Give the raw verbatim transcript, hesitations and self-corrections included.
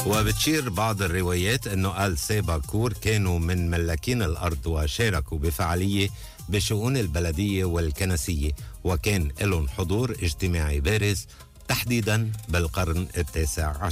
وبتشير بعض الروايات أنه آل سيباكور كانوا من ملاكين الأرض وشاركوا بفعالية بشؤون البلدية والكنسية، وكان لهم حضور اجتماعي بارز تحديدا بالقرن التاسع عشر.